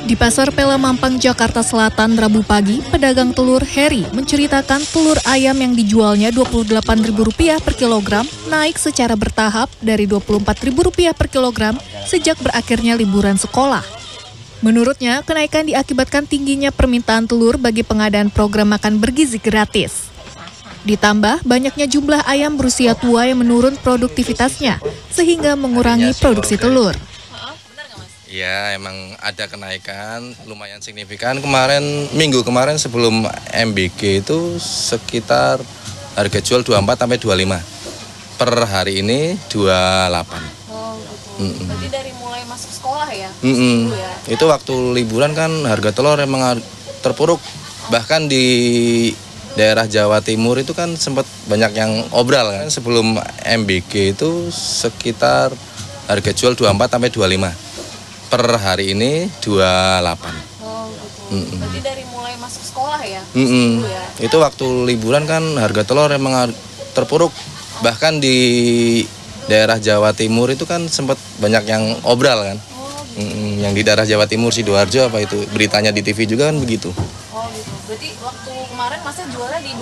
Di Pasar Pela Mampang, Jakarta Selatan, Rabu pagi, pedagang telur Heri menceritakan telur ayam yang dijualnya Rp28.000 per kilogram naik secara bertahap dari Rp24.000 per kilogram sejak berakhirnya liburan sekolah. Menurutnya, kenaikan diakibatkan tingginya permintaan telur bagi pengadaan program makan bergizi gratis. Ditambah banyaknya jumlah ayam berusia tua yang menurun produktivitasnya, sehingga mengurangi produksi telur. Ya, emang ada kenaikan lumayan signifikan. Minggu kemarin sebelum MBG itu sekitar harga jual 24 sampai 25. Per hari ini 28. Oh gitu. Berarti dari mulai masuk sekolah ya? Ya? Itu waktu liburan kan harga telur emang terpuruk. Bahkan di daerah Jawa Timur itu kan sempat banyak yang obral kan. Sebelum MBG itu sekitar harga jual 24 sampai 25. Per hari ini 28. Oh gitu. Berarti dari mulai masuk sekolah ya? Ya? Itu waktu liburan kan harga telur emang terpuruk. Bahkan di daerah Jawa Timur itu kan sempat banyak yang obral kan. Oh gitu. Yang di daerah Jawa Timur, Sidoarjo apa itu, beritanya di TV juga kan begitu. Oh gitu. Berarti waktu kemarin masnya jualnya di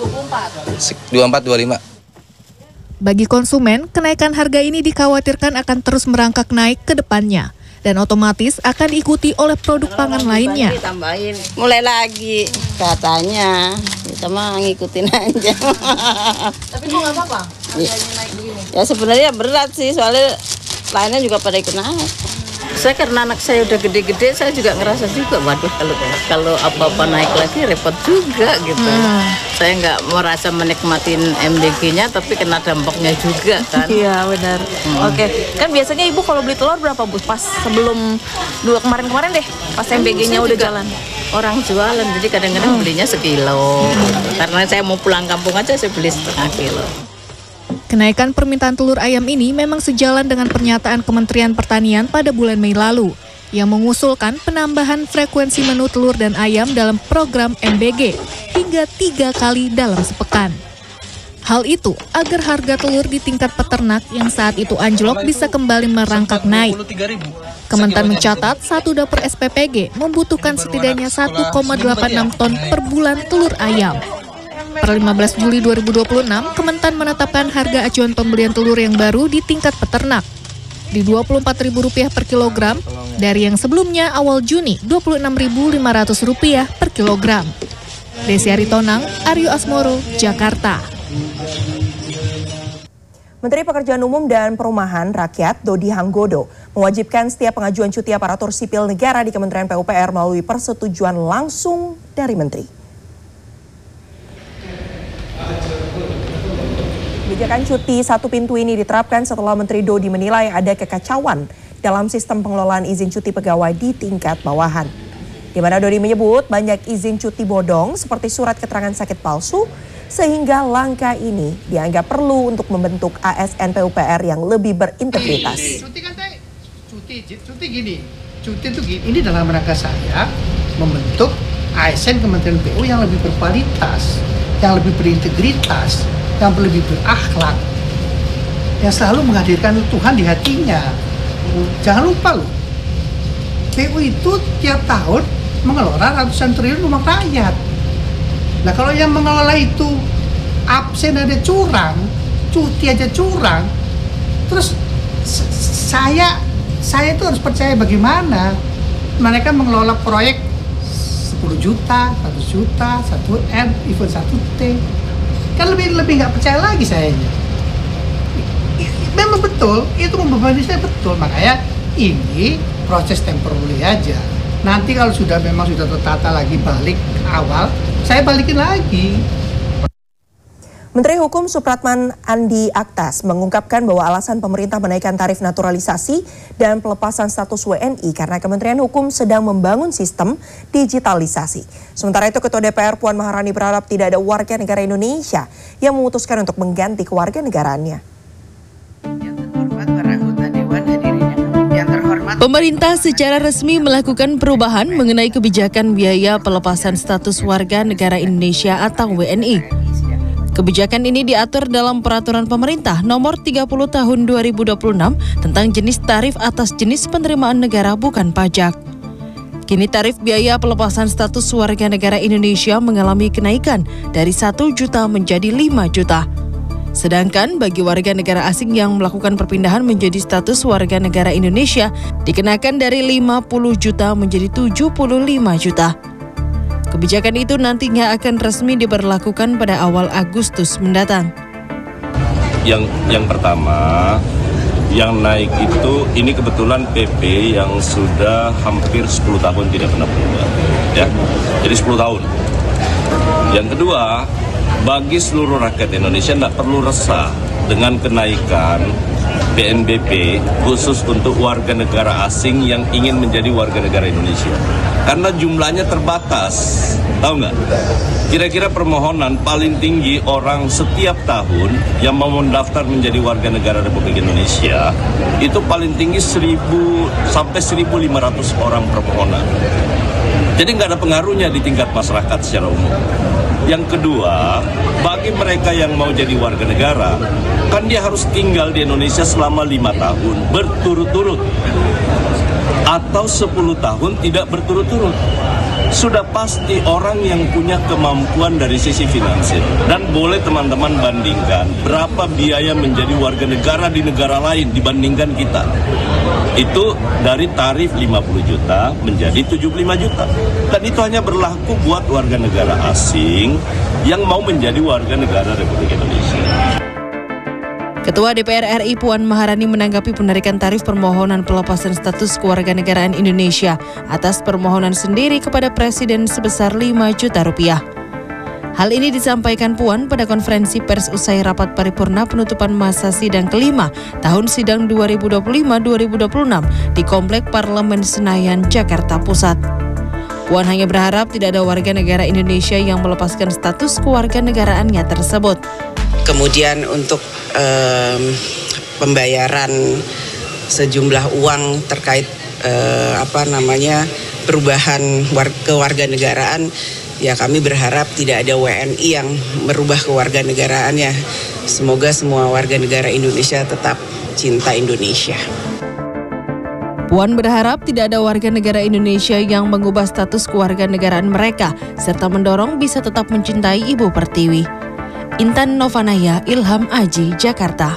24? 24-25. Bagi konsumen, kenaikan harga ini dikhawatirkan akan terus merangkak naik ke depannya dan otomatis akan diikuti oleh produk pangan lainnya. Tambahin, mulai lagi katanya, kita mah ngikutin aja. Tapi kok nggak apa-apa harganya naik begini? Ya sebenarnya berat sih, soalnya lainnya juga pada ikut naik. Saya karena anak saya udah gede-gede, saya juga ngerasa juga, waduh kalau apa-apa naik lagi repot juga gitu. Saya nggak merasa menikmatin MDG-nya, tapi kena dampaknya juga kan. Iya benar. Oke, kan biasanya ibu kalau beli telur berapa bu? Pas sebelum kemarin deh, pas MBG-nya udah jalan. Orang jualan, jadi kadang-kadang belinya sekilo. Karena saya mau pulang kampung aja, saya beli setengah kilo. Kenaikan permintaan telur ayam ini memang sejalan dengan pernyataan Kementerian Pertanian pada bulan Mei lalu yang mengusulkan penambahan frekuensi menu telur dan ayam dalam program MBG hingga 3 kali dalam sepekan. Hal itu agar harga telur di tingkat peternak yang saat itu anjlok bisa kembali merangkak naik. Kementan mencatat satu dapur SPPG membutuhkan setidaknya 1,86 ton per bulan telur ayam. Per 15 Juli 2026, Kementan menetapkan harga acuan pembelian telur yang baru di tingkat peternak di Rp24.000 per kilogram dari yang sebelumnya awal Juni Rp26.500 per kilogram. Desi Aritonang, Aryo Asmoro, Jakarta. Menteri Pekerjaan Umum dan Perumahan Rakyat Dodi Hanggodo mewajibkan setiap pengajuan cuti aparatur sipil negara di Kementerian PUPR melalui persetujuan langsung dari Menteri. Kebijakan cuti satu pintu ini diterapkan setelah Menteri Dodi menilai ada kekacauan dalam sistem pengelolaan izin cuti pegawai di tingkat bawahan. Di mana Dodi menyebut banyak izin cuti bodong seperti surat keterangan sakit palsu, sehingga langkah ini dianggap perlu untuk membentuk ASN PUPR yang lebih berintegritas. Cuti gini, ini dalam rangka saya membentuk ASN Kementerian PU yang lebih berkualitas, yang lebih berintegritas, yang lebih berakhlak, yang selalu menghadirkan Tuhan di hatinya. Jangan lupa loh, PU itu tiap tahun mengelola ratusan triliun uang rakyat. Nah kalau yang mengelola itu absen ada curang, cuti aja curang, terus saya itu harus percaya bagaimana mereka mengelola proyek 10 juta, 100 juta, 1M, even 1T. Kan lebih nggak percaya lagi sayanya. Memang betul, itu membebani saya betul. Makanya ini proses temporary aja. Nanti kalau memang sudah tertata lagi balik ke awal, saya balikin lagi. Menteri Hukum Supratman Andi Aktas mengungkapkan bahwa alasan pemerintah menaikkan tarif naturalisasi dan pelepasan status WNI karena Kementerian Hukum sedang membangun sistem digitalisasi. Sementara itu Ketua DPR Puan Maharani berharap tidak ada warga negara Indonesia yang memutuskan untuk mengganti kewarganegaraannya. Pemerintah secara resmi melakukan perubahan mengenai kebijakan biaya pelepasan status warga negara Indonesia atau WNI. Kebijakan ini diatur dalam Peraturan Pemerintah Nomor 30 Tahun 2026 tentang jenis tarif atas jenis penerimaan negara bukan pajak. Kini tarif biaya pelepasan status warga negara Indonesia mengalami kenaikan dari 1 juta menjadi 5 juta. Sedangkan bagi warga negara asing yang melakukan perpindahan menjadi status warga negara Indonesia dikenakan dari 50 juta menjadi 75 juta. Kebijakan itu nantinya akan resmi diberlakukan pada awal Agustus mendatang. Yang pertama, yang naik itu ini kebetulan PP yang sudah hampir 10 tahun tidak pernah berubah, ya. Jadi 10 tahun. Yang kedua, bagi seluruh rakyat Indonesia tidak perlu resah dengan kenaikan PNBP khusus untuk warga negara asing yang ingin menjadi warga negara Indonesia. Karena jumlahnya terbatas, tahu nggak? Kira-kira permohonan paling tinggi orang setiap tahun yang mau mendaftar menjadi warga negara Republik Indonesia itu paling tinggi 1.000 sampai 1.500 orang permohonan. Jadi nggak ada pengaruhnya di tingkat masyarakat secara umum. Yang kedua, bagi mereka yang mau jadi warga negara, kan dia harus tinggal di Indonesia selama 5 tahun berturut-turut atau 10 tahun tidak berturut-turut. Sudah pasti orang yang punya kemampuan dari sisi finansial. Dan boleh teman-teman bandingkan berapa biaya menjadi warga negara di negara lain dibandingkan kita. Itu dari tarif 50 juta menjadi 75 juta. Dan itu hanya berlaku buat warga negara asing yang mau menjadi warga negara Republik Indonesia. Ketua DPR RI Puan Maharani menanggapi penarikan tarif permohonan pelepasan status kewarganegaraan Indonesia atas permohonan sendiri kepada Presiden sebesar 5 juta rupiah. Hal ini disampaikan Puan pada konferensi pers usai rapat paripurna penutupan masa sidang kelima tahun sidang 2025-2026 di Komplek Parlemen Senayan, Jakarta Pusat. Puan hanya berharap tidak ada warga negara Indonesia yang melepaskan status kewarganegaraannya tersebut. Kemudian untuk pembayaran sejumlah uang terkait perubahan kewarganegaraan, ya kami berharap tidak ada WNI yang merubah kewarganegaraannya. Semoga semua warga negara Indonesia tetap cinta Indonesia. Puan berharap tidak ada warga negara Indonesia yang mengubah status kewarganegaraan mereka serta mendorong bisa tetap mencintai Ibu Pertiwi. Intan Novanaya, Ilham Aji, Jakarta.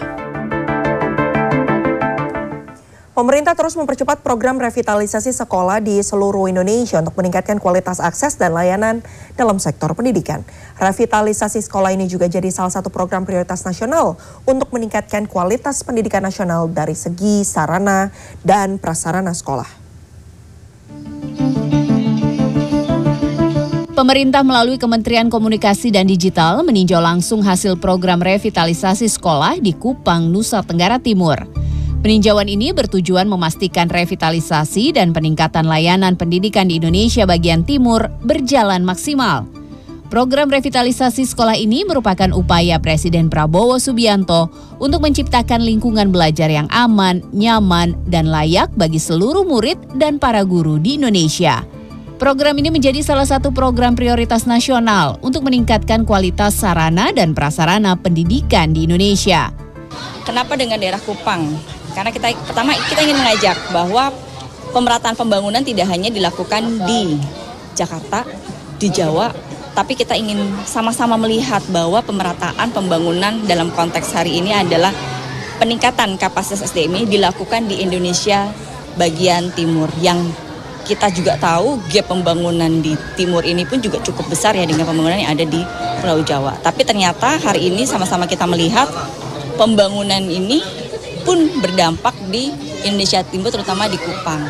Pemerintah terus mempercepat program revitalisasi sekolah di seluruh Indonesia untuk meningkatkan kualitas akses dan layanan dalam sektor pendidikan. Revitalisasi sekolah ini juga jadi salah satu program prioritas nasional untuk meningkatkan kualitas pendidikan nasional dari segi sarana dan prasarana sekolah. Pemerintah melalui Kementerian Komunikasi dan Digital meninjau langsung hasil program revitalisasi sekolah di Kupang, Nusa Tenggara Timur. Peninjauan ini bertujuan memastikan revitalisasi dan peningkatan layanan pendidikan di Indonesia bagian timur berjalan maksimal. Program revitalisasi sekolah ini merupakan upaya Presiden Prabowo Subianto untuk menciptakan lingkungan belajar yang aman, nyaman, dan layak bagi seluruh murid dan para guru di Indonesia. Program ini menjadi salah satu program prioritas nasional untuk meningkatkan kualitas sarana dan prasarana pendidikan di Indonesia. Kenapa dengan daerah Kupang? Karena kita ingin mengajak bahwa pemerataan pembangunan tidak hanya dilakukan di Jakarta, di Jawa, tapi kita ingin sama-sama melihat bahwa pemerataan pembangunan dalam konteks hari ini adalah peningkatan kapasitas SDM dilakukan di Indonesia bagian timur yang kita juga tahu gap pembangunan di timur ini pun juga cukup besar ya dengan pembangunan yang ada di Pulau Jawa. Tapi ternyata hari ini sama-sama kita melihat pembangunan ini pun berdampak di Indonesia Timur terutama di Kupang.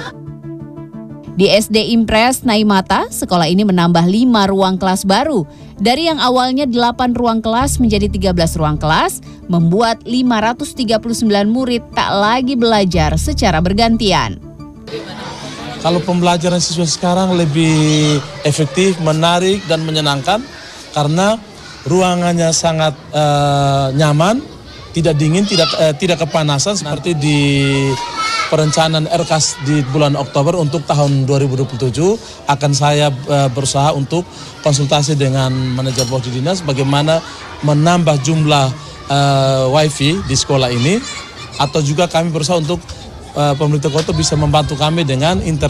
Di SD Impres Naimata, sekolah ini menambah 5 ruang kelas baru. Dari yang awalnya 8 ruang kelas menjadi 13 ruang kelas, membuat 539 murid tak lagi belajar secara bergantian. Kalau pembelajaran siswa sekarang lebih efektif, menarik, dan menyenangkan karena ruangannya sangat nyaman, tidak dingin, tidak kepanasan seperti di perencanaan RKAS di bulan Oktober untuk tahun 2027 akan saya berusaha untuk konsultasi dengan manajer bawah dinas bagaimana menambah jumlah wifi di sekolah ini, atau juga kami berusaha untuk pemerintah kota bisa membantu kami dengan internet